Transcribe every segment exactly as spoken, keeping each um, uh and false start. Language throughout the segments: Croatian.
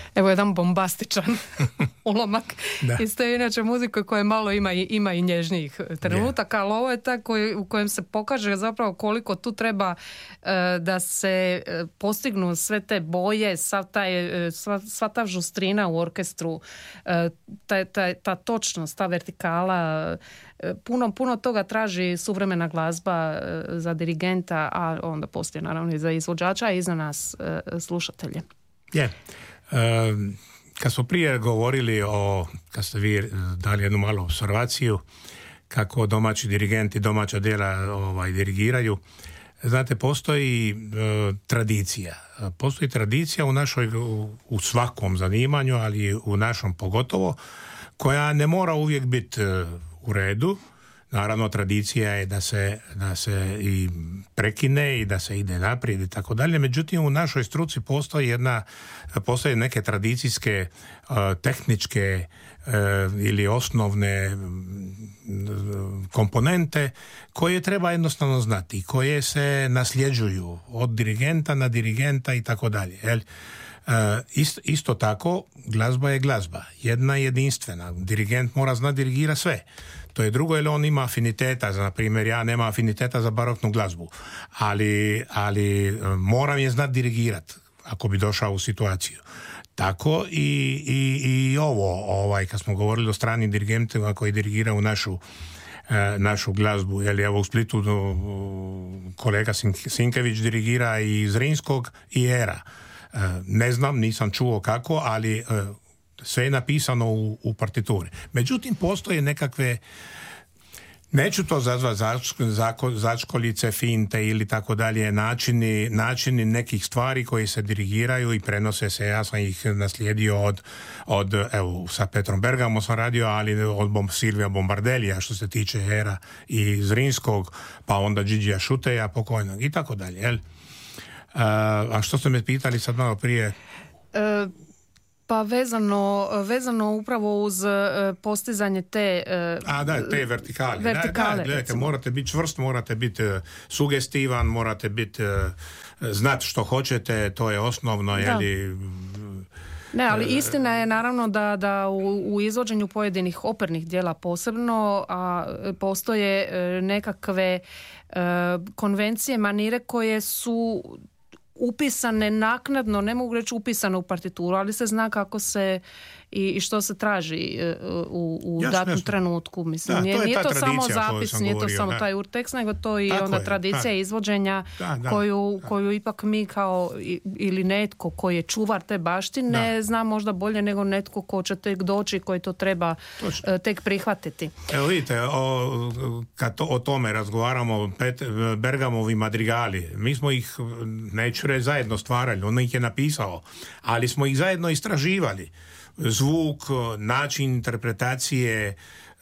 Evo jedan bombastičan ulomak iz te inače muzike koje malo ima i, ima i nježnijih trenutaka, yeah. ali ovo je taj koji, u kojem se pokaže zapravo koliko tu treba uh, da se uh, postignu sve te boje, sav taj, uh, sva, sva ta žustrina u orkestru, uh, ta, ta, ta točnost, ta vertikala, uh, puno, puno toga traži suvremena glazba uh, za dirigenta, a onda poslije naravno i za izvođača i za nas uh, slušatelje. Je. Yeah. Uh, kad smo prije govorili o, kad ste vi dali jednu malu observaciju kako domaći dirigenti, domaća djela ovaj, dirigiraju, znate, postoji uh, tradicija. Postoji tradicija u našoj, u, u svakom zanimanju, ali u našom pogotovo, koja ne mora uvijek biti uh, u redu. Naravno, tradicija je da se, da se i prekine i da se ide naprijed i tako dalje. Međutim, u našoj struci postoji jedna, postoje neke tradicijske, uh, tehničke uh, ili osnovne um, komponente koje treba jednostavno znati, koje se nasljeđuju od dirigenta na dirigenta i tako dalje. Jel? Uh, isto, isto tako, glazba je glazba. Jedna jedinstvena. Dirigent mora znati dirigira sve. To je drugo, jer on ima afiniteta, za, na primjer, ja nema afiniteta za baroknu glazbu, ali, ali moram je znati dirigirati ako bi došao u situaciju. Tako i, i, i ovo, ovaj, kad smo govorili o stranim dirigentima koji dirigiraju našu, e, našu glazbu, jer evo u Splitu no, kolega Sinkević dirigira i Zrinskog i Era. E, ne znam, nisam čuo kako, ali e, sve je napisano u, u partituri. Međutim, postoje nekakve, neću to zazvati začko, začkoljice, finte ili tako dalje, načini, načini nekih stvari koji se dirigiraju i prenose se. Ja sam ih naslijedio od, od evo, sa Petrom Bergamo sam radio, ali od Bom, Silvija Bombardelija što se tiče Era i Zrinskog, pa onda Điđija Šuteja pokojnog i tako dalje. Jel? A, a što ste me pitali sad malo prije? E... Pa vezano, vezano upravo uz uh, postizanje te... Uh, A da, te vertikale. vertikale da, da, gledajte, morate biti čvrst, morate biti uh, sugestivan, morate biti, uh, znati što hoćete, to je osnovno, jeli... Ne, ali istina je naravno da, da u, u izvođenju pojedinih opernih djela posebno, a postoje uh, nekakve uh, konvencije, manire koje su upisane naknadno, ne mogu reći upisane u partituru, ali se zna kako se i, i što se traži u, u jasne, datom jasne. trenutku. Mislim, da, nije to, nije to samo zapis, nije govorio, to samo da. taj urtekst, nego to i tako onda je, tradicija da. izvođenja da, da, koju, da. koju ipak mi kao ili netko koji je čuvar te baštine da. zna možda bolje nego netko ko će tek doći, koji to treba Točno. tek prihvatiti. Evo vidite, o, kad to, o tome razgovaramo, Pet, Bergamovi madrigali, mi smo ih, neću reći zajedno stvarali, on ih je napisao, ali smo ih zajedno istraživali. Zvuk, način interpretacije,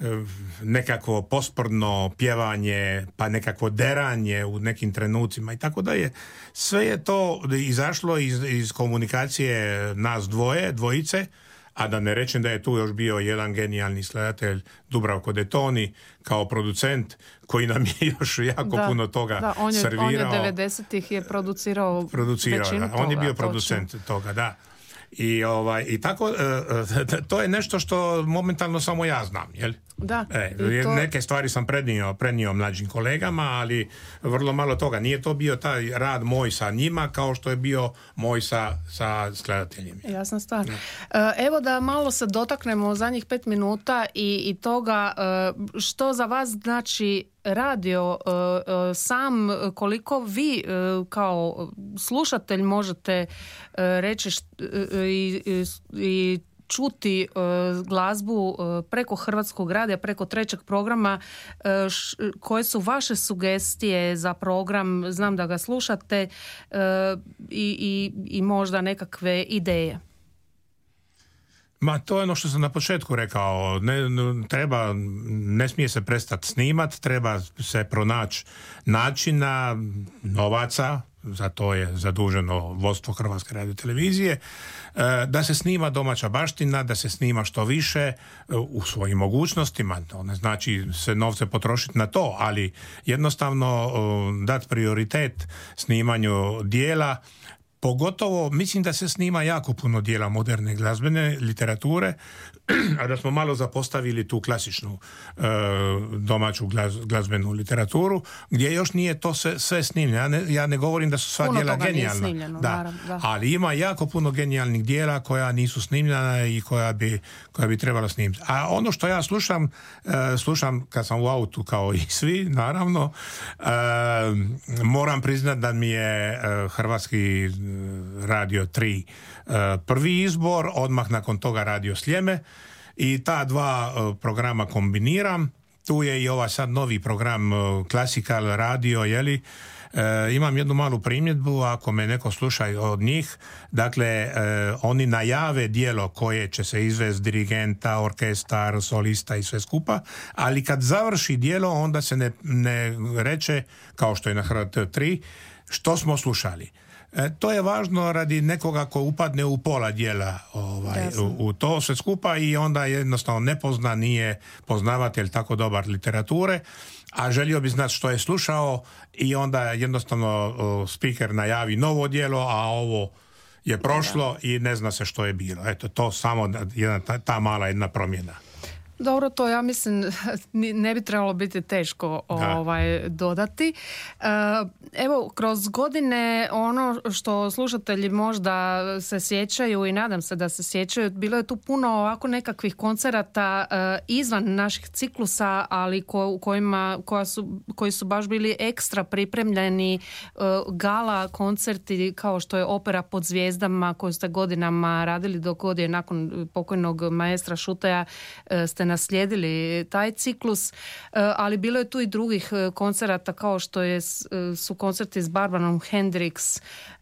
nekakvo posprdno pjevanje, pa nekakvo deranje u nekim trenucima i tako da je. Sve je to izašlo iz, iz komunikacije nas dvoje, dvojice, a da ne rečem da je tu još bio jedan genijalni skladatelj Dubravko Detoni kao producent koji nam je još jako da, puno toga da, on je, servirao. On je devedesetih je producirao, producirao većinu da. toga. On je bio producent točno. toga, da. I, ovaj, i tako, to je nešto što momentalno samo ja znam, jel? Da. E, to... Neke stvari sam prenio, prenio mlađim kolegama, ali vrlo malo toga. Nije to bio taj rad moj sa njima kao što je bio moj sa, sa skladateljima. Jasna stvar. Da. Evo da malo se dotaknemo zadnjih pet minuta i, i toga što za vas znači radio sam, koliko vi kao slušatelj možete reći i, i čuti uh, glazbu uh, preko Hrvatskog radija, preko trećeg programa, uh, š, koje su vaše sugestije za program, znam da ga slušate, uh, i, i, i možda nekakve ideje. Ma to je ono što sam na početku rekao, ne, treba, ne smije se prestati snimat, treba se pronaći načina, novaca, za to je zaduženo vodstvo Hrvatske radiotelevizije, da se snima domaća baština, da se snima što više u svojim mogućnostima. To ne znači se novce potrošiti na to, ali jednostavno dati prioritet snimanju dijela Pogotovo, mislim da se snima jako puno dijela moderne glazbene literature, a da smo malo zapostavili tu klasičnu e, domaću glaz, glazbenu literaturu, gdje još nije to sve, sve snimljeno. Ja ne, ja ne govorim da su sva puno dijela genijalna. Snimljeno, da. naravno, da. Ali ima jako puno genijalnih dijela koja nisu snimljena i koja bi, koja bi trebala snimiti. A ono što ja slušam, e, slušam kad sam u autu kao i svi, naravno, e, moram priznati da mi je e, Hrvatski Radio tri prvi izbor, odmah nakon toga Radio Sljeme i ta dva programa kombiniram. Tu je i ovaj sad novi program Classical Radio, jeli? E, imam jednu malu primjedbu, ako me neko sluša od njih, dakle, e, oni najave dijelo koje će se izvesti dirigenta, orkestar, solista i sve skupa, ali kad završi dijelo, onda se ne, ne reče, kao što je na H R T tri, što smo slušali. E, to je važno radi nekoga ko upadne u pola dijela ovaj, u, u to sve skupa i onda jednostavno ne pozna, nije poznavatelj tako dobar literature, a želio bi znati što je slušao i onda jednostavno uh, speaker najavi novo dijelo, a ovo je prošlo i ne zna se što je bilo. Eto, to samo jedna, ta, ta mala jedna promjena. Dobro, to ja mislim ne bi trebalo biti teško ovaj, dodati. Evo, kroz godine ono što slušatelji možda se sjećaju i nadam se da se sjećaju, bilo je tu puno ovako nekakvih koncerata izvan naših ciklusa, ali ko, u kojima, koja su, koji su baš bili ekstra pripremljeni, gala koncerti kao što je Opera pod zvijezdama koju ste godinama radili dok god je nakon pokojnog maestra Šuteja ste naslijedili taj ciklus, ali bilo je tu i drugih koncerata kao što je, su koncerti s Barbarom Hendricks,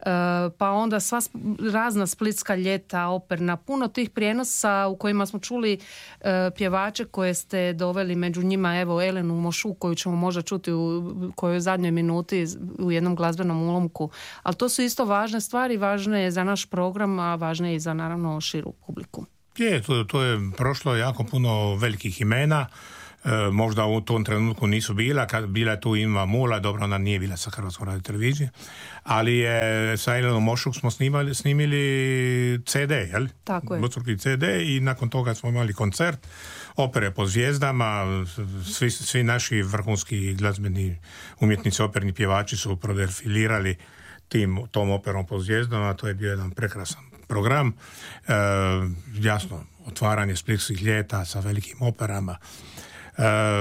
pa onda sva razna splitska ljeta, operna, puno tih prijenosa u kojima smo čuli pjevače koje ste doveli, među njima evo Elenu Mošuk koju ćemo možda čuti u kojoj zadnjoj minuti u jednom glazbenom ulomku, ali to su isto važne stvari, važne je za naš program, a važne je i za naravno širu publiku. Je, to, to je prošlo jako puno velikih imena, e, možda u tom trenutku nisu bila, kad bila tu Ima Mula, dobro, ona nije bila sa Hrvatskom radiotelevizijom, ali je sa Elenom Mošuk smo snimali, snimili ce de, jel? Tako je. ce de i nakon toga smo imali koncert, Opere po zvijezdama, svi, svi naši vrhunski glazbeni umjetnici, operni pjevači su prodefilirali tim, tom Operom po zvijezdama, to je bio jedan prekrasan program, e, jasno, otvaranje splitskih ljeta sa velikim operama. E,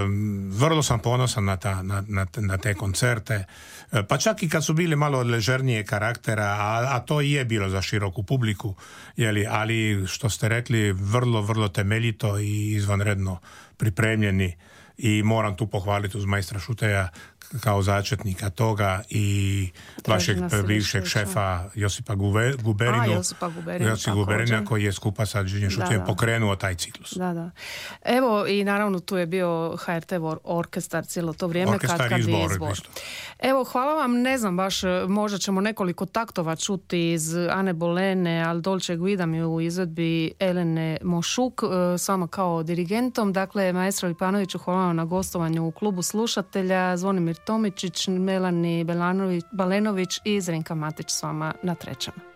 vrlo sam ponosan na, ta, na, na, na te koncerte, e, pa čak i kad su bili malo ležernije karaktera, a, a to i je bilo za široku publiku, jeli, ali što ste rekli, vrlo, vrlo temeljito i izvanredno pripremljeni i moram tu pohvaliti uz majstra Šuteja kao začetnika toga i vašeg bivšeg šefa Josipa Guberinu, A, Josipa Guberinu, Josip Guberina koji je skupa sa Đinjem Šutijem pokrenuo taj ciklus. Da, da. Evo i naravno tu je bio ha er te orkestar cijelo to vrijeme. Orkestar kad, kad izbor, je izbor. Evo, hvala vam, ne znam baš, možda ćemo nekoliko taktova čuti iz Ane Bolene, Al Dolce Guida mi u izvedbi Elene Mošuk, s vama kao dirigentom. Dakle, maestro Lipanoviću, hvala vam na gostovanju u klubu slušatelja. Zvonimir Tomičić, Melani Balenović i Zrinka Matić s vama na trećem.